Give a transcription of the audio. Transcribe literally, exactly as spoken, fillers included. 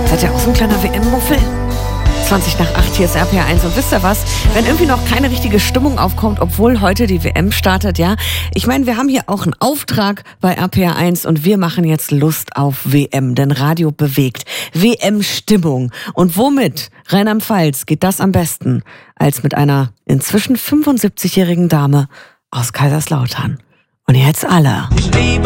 Seid ihr auch so ein kleiner W M-Muffel? zwanzig nach acht, hier ist R P R eins. Und wisst ihr was? Wenn irgendwie noch keine richtige Stimmung aufkommt, obwohl heute die W M startet, ja. Ich meine, wir haben hier auch einen Auftrag bei R P R eins und wir machen jetzt Lust auf W M, denn Radio bewegt. W M-Stimmung. Und womit, Rheinland-Pfalz, geht das am besten, als mit einer inzwischen fünfundsiebzigjährigen Dame aus Kaiserslautern. Und jetzt alle. Ich liebe